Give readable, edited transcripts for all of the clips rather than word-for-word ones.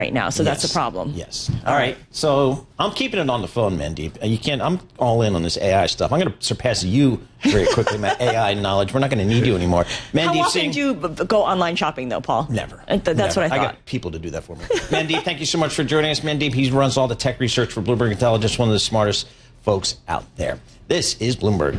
right now, so that's a problem. Yes. All right. So I'm keeping it on the phone, Mandeep. You can't. I'm all in on this AI stuff. I'm going to surpass you very quickly, my AI knowledge. We're not going to need you anymore. Mandeep How often Singh, do you go online shopping, though, Paul? Never. That's Never. what I thought. I got people to do that for me. Mandeep, thank you so much for joining us. Mandeep, he runs all the tech research for Bloomberg Intelligence, one of the smartest folks out there. This is Bloomberg.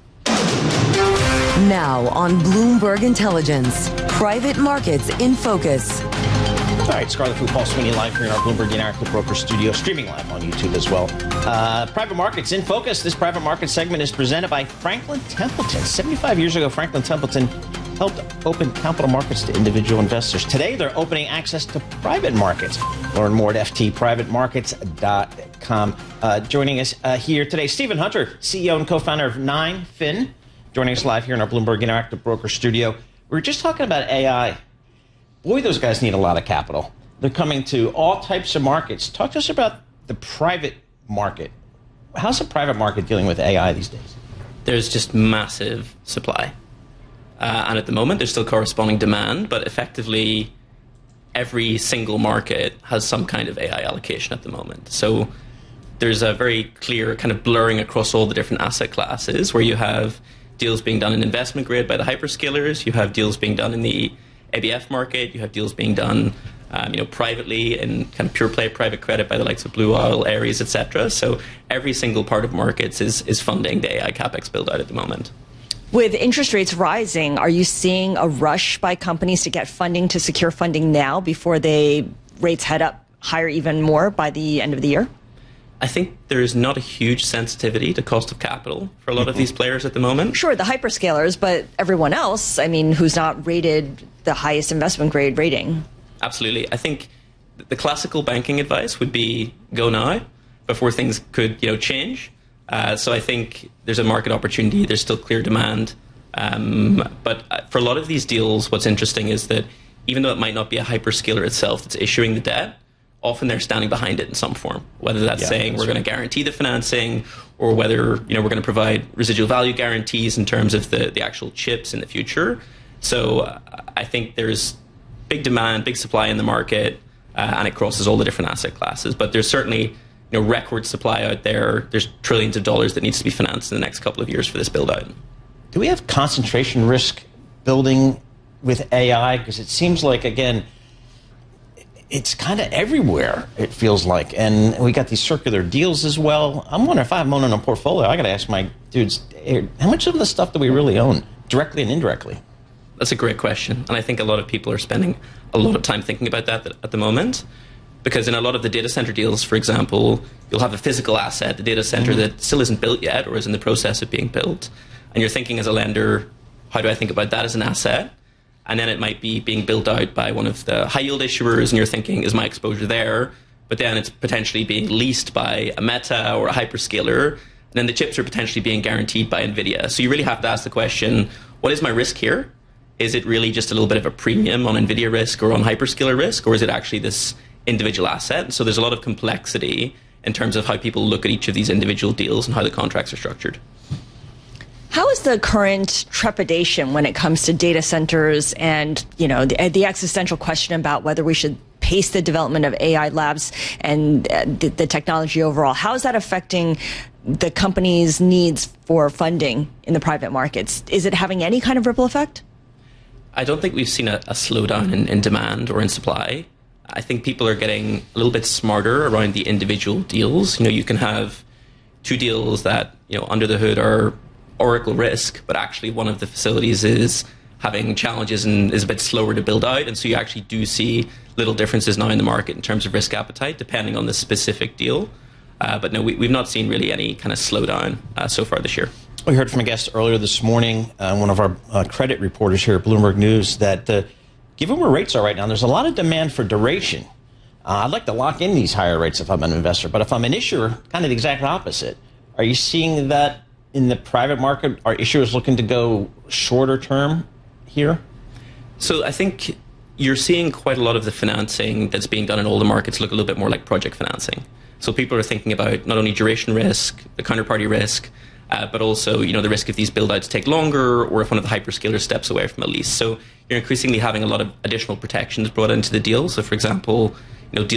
Now on Bloomberg Intelligence, private markets in focus. All right, Scarlet Fu, Paul Sweeney live here in our Bloomberg Interactive Broker studio, streaming live on YouTube as well. Private markets in focus. This private market segment is presented by Franklin Templeton. 75 years ago, Franklin Templeton helped open capital markets to individual investors. Today, they're opening access to private markets. Learn more at ftprivatemarkets.com. Joining us here today, Stephen Hunter, CEO and co-founder of 9fin, joining us live here in our Bloomberg Interactive Broker studio. We were just talking about AI. Boy, those guys need a lot of capital. They're coming to all types of markets. Talk to us about the private market. How's the private market dealing with AI these days? There's just massive supply. And at the moment, there's still corresponding demand, but effectively, every single market has some kind of AI allocation at the moment. So there's a very clear kind of blurring across all the different asset classes where you have deals being done in investment grade by the hyperscalers, you have deals being done in the ABF market, you have deals being done privately in kind of pure play private credit by the likes of Blue Owl, Ares, etc. So every single part of markets is funding the AI capex build out at the moment. With interest rates rising, are you seeing a rush by companies to get funding, to secure funding now before rates head up higher even more by the end of the year? I think there is not a huge sensitivity to cost of capital for a lot of these players at the moment. Sure, the hyperscalers, but everyone else, I mean, who's not rated the highest investment grade rating. Absolutely. I think the classical banking advice would be go now before things could change. So I think there's a market opportunity. There's still clear demand. But for a lot of these deals, what's interesting is that even though it might not be a hyperscaler itself that's issuing the debt, often they're standing behind it in some form, whether that's saying we're going to guarantee the financing or whether we're going to provide residual value guarantees in terms of the actual chips in the future. So I think there's big demand, big supply in the market, and it crosses all the different asset classes. But there's certainly record supply out there. There's trillions of dollars that needs to be financed in the next couple of years for this build out. Do we have concentration risk building with AI? Because it seems like, again, it's kind of everywhere, it feels like. And we got these circular deals as well. I'm wondering if I have one in a portfolio, I got to ask my dudes, how much of the stuff do we really own, directly and indirectly? That's a great question. And I think a lot of people are spending a lot of time thinking about that at the moment. Because in a lot of the data center deals, for example, you'll have a physical asset, the data center that still isn't built yet or is in the process of being built. And you're thinking as a lender, how do I think about that as an asset? And then it might be being built out by one of the high yield issuers, and you're thinking, is my exposure there? But then it's potentially being leased by a Meta or a hyperscaler. And then the chips are potentially being guaranteed by NVIDIA. So you really have to ask the question, what is my risk here? Is it really just a little bit of a premium on NVIDIA risk or on hyperscaler risk? Or is it actually this individual asset? So there's a lot of complexity in terms of how people look at each of these individual deals and how the contracts are structured. How is the current trepidation when it comes to data centers and, the existential question about whether we should pace the development of AI labs and the technology overall? How is that affecting the company's needs for funding in the private markets? Is it having any kind of ripple effect? I don't think we've seen a slowdown in demand or in supply. I think people are getting a little bit smarter around the individual deals. You can have two deals that, under the hood are Oracle risk, but actually one of the facilities is having challenges and is a bit slower to build out. And so you actually do see little differences now in the market in terms of risk appetite, depending on the specific deal. But no, we've not seen really any kind of slowdown so far this year. We heard from a guest earlier this morning, one of our credit reporters here at Bloomberg News, that given where rates are right now, there's a lot of demand for duration. I'd like to lock in these higher rates if I'm an investor, but if I'm an issuer, kind of the exact opposite. Are you seeing that in the private market? Are issuers looking to go shorter term here? So I think you're seeing quite a lot of the financing that's being done in all the markets look a little bit more like project financing. So people are thinking about not only duration risk, the counterparty risk, but also the risk if these build-outs take longer or if one of the hyperscalers steps away from a lease. So you're increasingly having a lot of additional protections brought into the deal. So for example, deal